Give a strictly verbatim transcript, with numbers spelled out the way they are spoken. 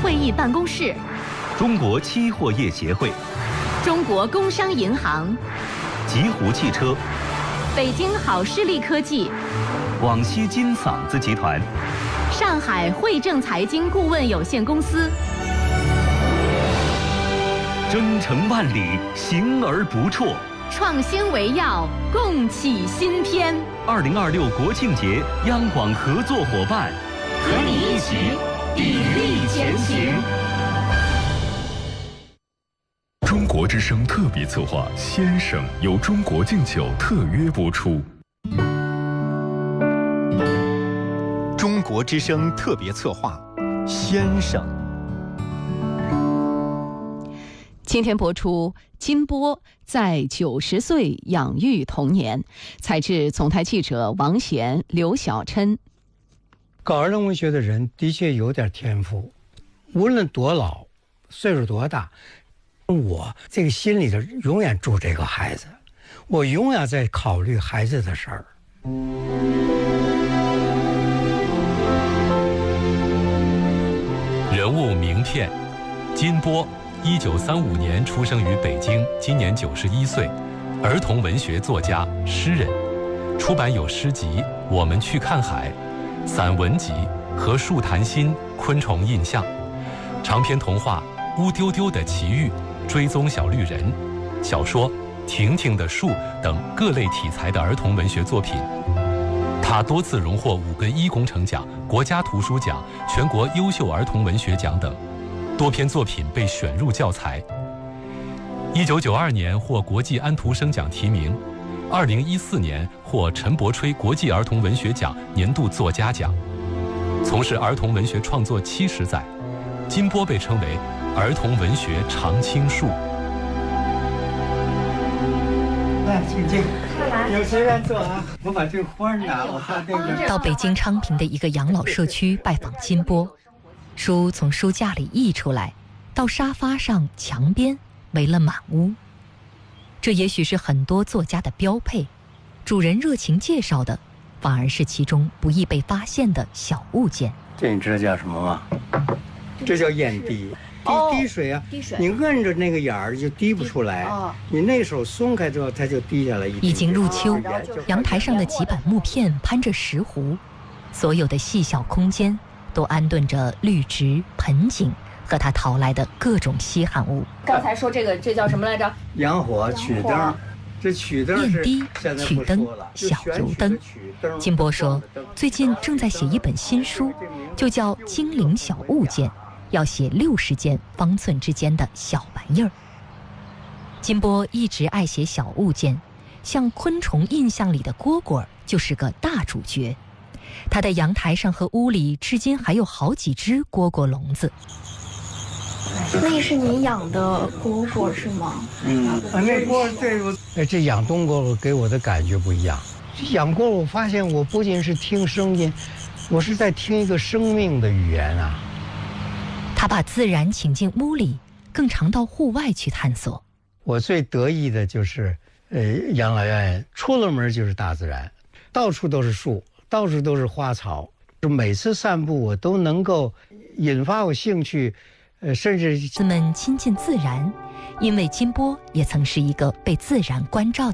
会议办公室， 中国期货业协会， 中国工商银行， 极狐汽车， 北京好视力科技， 广西金嗓子集团， 上海汇正财经顾问有限公司。 征程万里，行而不辍。 创新为要，共启新篇。 二零二六国庆节，央广合作伙伴， 和你一起砥砺前行。 中国之声特别策划《先生》由中国敬酒特约播出。 中国之声特别策划《先生》。 今天播出金波在九十岁养育童年，采自总台记者王贤、刘小琛。 搞儿童文学的人的确有点天赋，无论多老，岁数多大，我这个心里头永远住这个孩子，我永远在考虑孩子的事儿。 人物名片：金波。一九三五年出生于北京，今年九十一岁，儿童文学作家、诗人，出版有诗集《我们去看海》、散文集《和树谈心》、《昆虫印象》，长篇童话《乌丢丢的奇遇》、《追踪小绿人》，小说《婷婷的树》等各类题材的儿童文学作品。他多次荣获五个一工程奖、国家图书奖、全国优秀儿童文学奖等。多篇作品被选入教材。一九九二年获国际安徒生奖提名，二零一四年获陈伯吹国际儿童文学奖年度作家奖。从事儿童文学创作七十载，金波被称为儿童文学常青树。 来，请进，有随便坐啊。我把这个花拿，我看那个。 到北京昌平的一个养老社区拜访金波。书从书架里溢出来，到沙发上、墙边围了满屋。这也许是很多作家的标配，主人热情介绍的，反而是其中不易被发现的小物件。 这你知道叫什么吗？这叫眼滴。滴滴水啊，滴水，你摁着那个眼儿就滴不出来。哦，你那手松开之后，它就滴下来一滴。 已经入秋，阳台上的几板木片攀着石斛，所有的细小空间都安顿着绿植、盆景和他淘来的各种稀罕物。 刚才说这个，这叫什么来着？ 洋火、曲灯。这曲灯是砚滴、曲灯、小油灯。金波说，最近正在写一本新书，就叫《精灵小物件》，要写六十件方寸之间的小玩意儿。金波一直爱写小物件，像《昆虫印象》里的蝈蝈就是个大主角。他的阳台上和屋里至今还有好几只蝈蝈笼子。 那是你养的蝈蝈是吗？ 嗯，那蝈这个，这养冬蝈蝈给我的感觉不一样。养蝈蝈，我发现我不仅是听声音，我是在听一个生命的语言啊。 他把自然请进屋里，更常到户外去探索。 我最得意的就是，呃，养老院出了门就是大自然，到处都是树。到处都是花草，每次散步我都能够引发我兴趣，呃，甚至子们亲近自然，因为金波也曾是一个被自然关照的